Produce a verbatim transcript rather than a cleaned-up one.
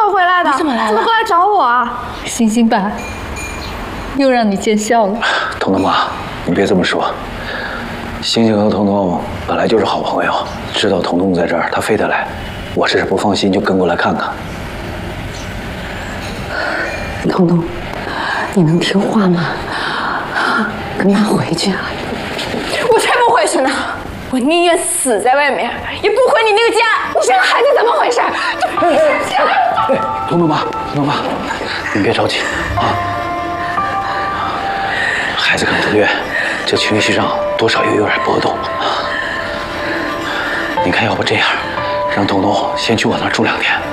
么回来的？ 你怎么来了？ 怎么过来找我啊？ 星星爸，又让你见笑了。 彤彤妈，你别这么说。星星和彤彤本来就是好朋友，知道彤彤在这儿，他非得来。我这是不放心，就跟过来看看。 彤彤，你能听话吗？跟妈回去啊！ 我才不回去呢！我宁愿死在外面，也不回你那个家！你这个孩子怎么回事？ 哎，彤彤妈，彤彤妈，您别着急啊。孩子刚出院，这情绪上多少也有点波动。您看，要不这样，让彤彤先去我那儿住两天。